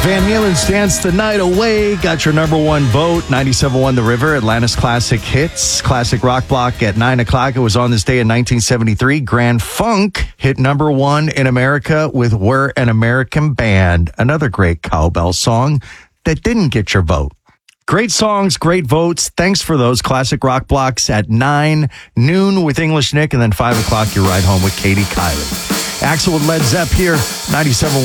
Van Halen's Dance the Night Away got your number one vote. 97.1 The River, Atlanta's classic hits. Classic rock block at 9 o'clock. It was on this day in 1973. Grand Funk hit number one in America with We're an American Band. Another great cowbell song that didn't get your vote. Great songs, great votes. Thanks for those classic rock blocks at 9, noon with English Nick, and then 5 o'clock, your ride home with Katie Kylie. Axel with Led Zepp here, 97.1.